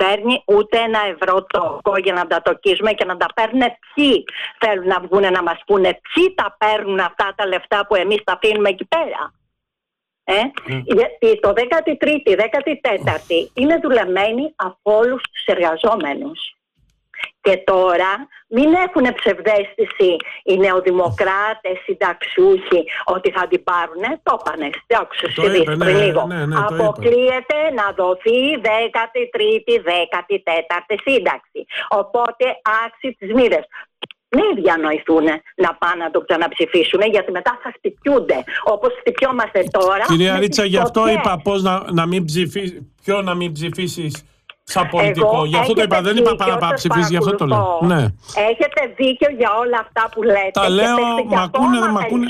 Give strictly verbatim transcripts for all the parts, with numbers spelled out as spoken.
παίρνει ούτε ένα ευρώ τόκο για να τα τοκίζουμε και να τα παίρνουν ποιοι θέλουν να βγουν να μας πούνε ποιοι τα παίρνουν αυτά τα λεφτά που εμείς τα αφήνουμε εκεί πέρα. Ε? Mm. Γιατί το δέκατη τρίτη, δέκατη τέταρτη είναι δουλεμένοι από όλους τους εργαζόμενους. Και τώρα μην έχουν ψευδαίσθηση οι νεοδημοκράτες, οι συνταξιούχοι ότι θα την πάρουνε. Το είπανε, το άκουσες πριν ναι, λίγο. Ναι, ναι, Αποκλείεται να δοθεί δέκατη τρίτη, δέκατη τέταρτη σύνταξη. Οπότε άξει τις μοίρες. Μην διανοηθούν να πάνε να το ξαναψηφίσουν, γιατί μετά θα χτυπιούνται όπως χτυπιόμαστε τώρα. Κυρία Ρίτσα, γι' αυτό είπα πώς να, να μην ψηφίσεις, ποιο να μην ψηφίσεις σαν πολιτικό. Εγώ, γι' αυτό το είπα, δεν είπα παραπάνω ψηφίσεις, γι' αυτό το λέω. Ναι. Έχετε δίκιο για όλα αυτά που λέτε. Τα λέω, μ' ακούνε, δεν μ' ακούνε.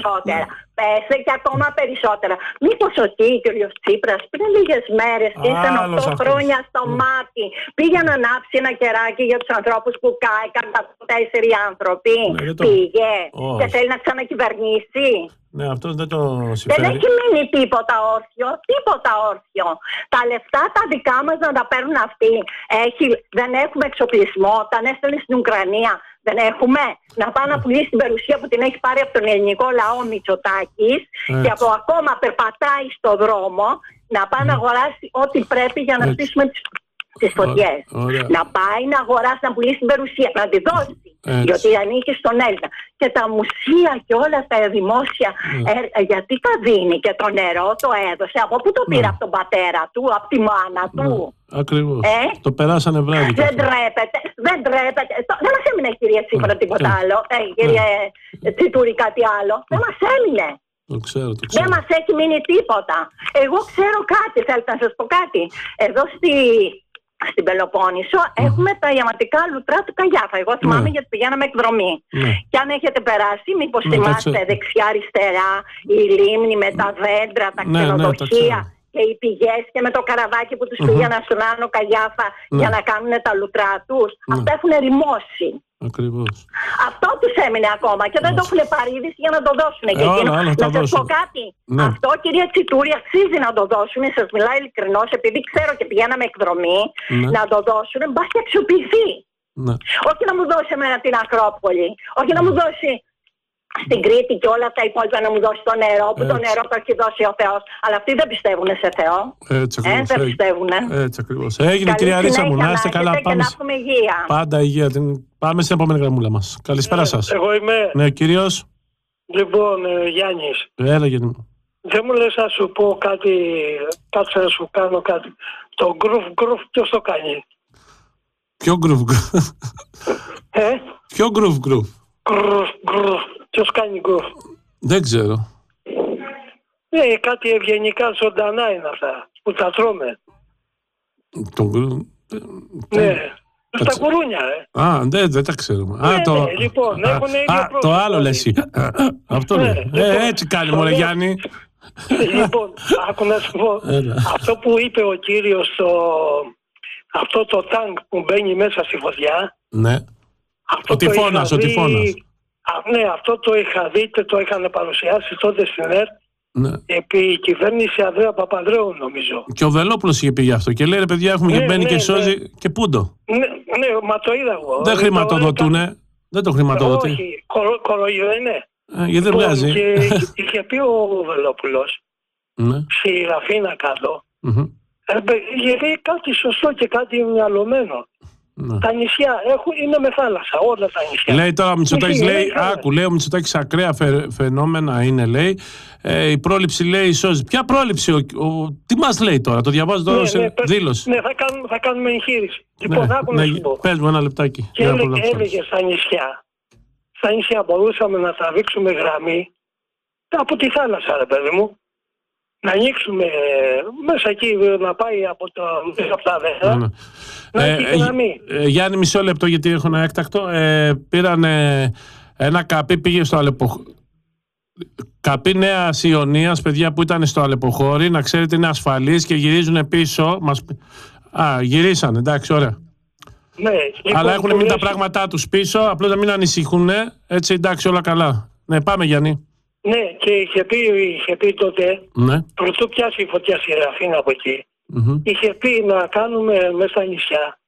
Πέστε και ακόμα περισσότερα. Μήπως ο κύριος Τσίπρας πριν λίγες μέρες και ήσαν οκτώ χρόνια στο mm. μάτι, πήγε να ανάψει ένα κεράκι για τους ανθρώπους που κάηκαν τα τέσσερι άνθρωποι. Ναι, το... Πήγε oh. και θέλει να ξανακυβερνήσει. Ναι, αυτό δεν το συμφέρει. Δεν έχει μείνει τίποτα όρθιο, τίποτα όρθιο. Τα λεφτά τα δικά μας να τα παίρνουν αυτοί. Έχει, δεν έχουμε εξοπλισμό, τα έστελνε στην Ουκρανία. Δεν έχουμε να πάει να πουλήσει την περιουσία που την έχει πάρει από τον ελληνικό λαό Μητσοτάκης και από ακόμα περπατάει στο δρόμο να πάει να αγοράσει ό,τι πρέπει για να στήσουμε τις, τις φωτιές. Να πάει να αγοράσει, να πουλήσει την περιουσία, να τη δώσει. Έτσι. Γιατί ανήκει στον Έλληνα. Και τα μουσεία και όλα τα δημόσια mm. ε, γιατί τα δίνει και το νερό το έδωσε. Από πού το πήρε mm. από τον πατέρα του, από τη μάνα του. Mm. Ακριβώς. Ε? Το περάσανε βράδυ. Δεν τρέπεται. Δεν τρέπεται. Δεν μας έμεινε κυρία Τσίπρα mm. τίποτα mm. άλλο. Ε, κυρία mm. Τσιτούρη κάτι άλλο. Mm. Δεν μας έμεινε. Το ξέρω, το ξέρω. Δεν μας έχει μείνει τίποτα. Εγώ ξέρω κάτι. Θέλετε να σας πω κάτι. Εδώ στη... Στην Πελοπόννησο mm. έχουμε τα ιαματικά λουτρά του Καγιάφα. Εγώ θυμάμαι mm. γιατί πηγαίναμε εκδρομή. Mm. Και αν έχετε περάσει, μήπως mm. θυμάστε δεξιά-αριστερά, η λίμνη με τα δέντρα, τα mm. ξενοδοχεία mm. και οι πηγές και με το καραβάκι που τους mm-hmm. πήγαιναν στον Άνω Καγιάφα mm. για να κάνουν τα λουτρά τους. Mm. Αυτά έχουν ρημώσει. Ακριβώς. Αυτό τους έμεινε ακόμα και δεν το έχουν πάρει είδηση για να το δώσουν. Ε, και όλα, όλα, να σας πω κάτι. Ναι. Αυτό, κυρία Τσιτούρη, αξίζει να το δώσουν. Σας μιλάω ειλικρινώς, επειδή ξέρω και πηγαίναμε εκδρομή, ναι. να το δώσουν. Μπας και αξιοποιηθεί. Ναι. Όχι να μου δώσει εμένα την Ακρόπολη. Όχι να μου δώσει στην Κρήτη και όλα τα υπόλοιπα να μου δώσει το νερό, που έτσι. Το νερό το έχει δώσει ο Θεός. Αλλά αυτοί δεν πιστεύουν σε Θεό. Έτσι ακριβώς. Ε, δεν πιστεύουν. Έτσι ακριβώς. Έγινε, κυρία Ρίτσα μου, να είστε καλά. Πάμε. Και να έχουμε υγεία. Πάντα υγεία. Πάμε στην επόμενη γραμμούλα μας. Καλησπέρα ε, σας. Εγώ είμαι. Ναι, κύριος. Λοιπόν, ε, Γιάννης. Έλα, Γιάννη. Δεν μου λες να σου πω κάτι, κάτσε να σου κάνω κάτι. Το γκρουφ γκρουφ ποιος το κάνει? Ποιο γκρουφ γκρουφ? Ε? Ποιο γκρουφ γκρουφ? Γκρουφ γκρουφ. Ποιος κάνει γκρουφ? Δεν ξέρω. Ε, κάτι ευγενικά ζωντανά είναι αυτά που τα τρώμε. Το γκρουφ... Ναι. Στα κουρούνια, ε. Α, δεν, δεν τα ξέρουμε. Ναι, α, το... ναι, λοιπόν, έχουν ίδιο α, το άλλο λες. Αυτό ναι, λέει. Λοιπόν, ε, έτσι κάνει, μωρέ Γιάννη. Λοιπόν, άκου να σου πω. Αυτό που είπε ο κύριος στο... Αυτό το τάγκ που μπαίνει μέσα στη φωτιά. Ναι. Ο τυφώνας, ο τυφώνας. Ναι, αυτό το είχα δει και το είχαν παρουσιάσει τότε στην ΕΡΤ. Ναι. Επί η κυβέρνηση Ανδρέα Παπανδρέου, νομίζω. Και ο Βελόπουλος είχε πει γι' αυτό. Και λέει ρε παιδιά, έχουμε ναι, και μπαίνει ναι, και σώζει. Ναι. Και πούντο. Ναι, ναι, μα το είδα εγώ. Δεν χρηματοδοτούνε. Το... Δεν το χρηματοδοτεί. Όχι, κορο, κοροϊδό είναι. Ε, γιατί δεν βγάζει. Και είχε πει ο Βελόπουλος ναι. στη Ραφίνα κάτω. Mm-hmm. Ε, γιατί κάτι σωστό και κάτι μυαλωμένο. Ναι. Τα νησιά έχουν, είναι με θάλασσα, όλα τα νησιά. Λέει τώρα ο Μητσοτάκης, λέει, άκου, λέει ο Μητσοτάκης ακραία φε, φαινόμενα είναι, λέει. Ε, η πρόληψη, λέει, σώζει. Ποια πρόληψη, ο, ο, τι μας λέει τώρα, το διαβάζω τώρα ναι, σε ναι, δήλωση. Ναι, θα κάνουμε, θα κάνουμε εγχείρηση. Λοιπόν, ναι, άκου ναι, να σου πω. Πες μου ένα λεπτάκι. Και έλεγε, έλεγε στα νησιά, στα νησιά μπορούσαμε να τραβήξουμε γραμμή από τη θάλασσα, ρε παιδί μου. Να ανοίξουμε μέσα εκεί, να πάει από, το, από τα δέντρα. Ναι. Να ε, ε, ε, Γιάννη, μισό λεπτό γιατί έχω ένα έκτακτο. Ε, πήραν ε, ένα καπί, πήγε στο Αλεποχώρι. Καπί Νέας Ιωνίας, παιδιά που ήταν στο Αλεποχώρι, να ξέρετε είναι ασφαλής και γυρίζουν πίσω. Μας... Α, γυρίσανε, εντάξει, ωραία. Ναι, αλλά έχουν μείνει τα πράγματά τους πίσω, απλώς να μην ανησυχούν. Έτσι, εντάξει, όλα καλά. Ναι, πάμε Γιάννη. Ναι, και είχε πει, είχε πει τότε, ναι. πρωτού πιάσει η φωτιά στη Ραφίνα από εκεί, mm-hmm. είχε πει να κάνουμε μέσα στα νησιά